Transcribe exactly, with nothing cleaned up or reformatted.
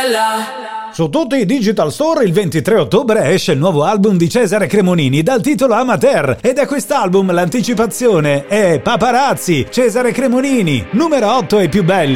Su tutti i digital store il ventitré ottobre esce il nuovo album di Cesare Cremonini dal titolo Amateur, ed è quest'album l'anticipazione è Paparazzi, Cesare Cremonini, numero otto ai più belli.